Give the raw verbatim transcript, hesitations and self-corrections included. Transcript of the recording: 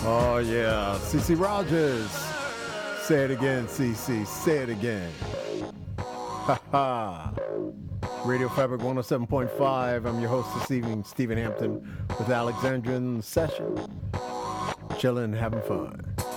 Oh, yeah. CeCe Rogers. Say it again, CeCe. Say it again. Ha ha. Radio Fabric one oh seven point five. I'm your host this evening, Stephen Hampton, with Alexandra in session. Chilling, having fun.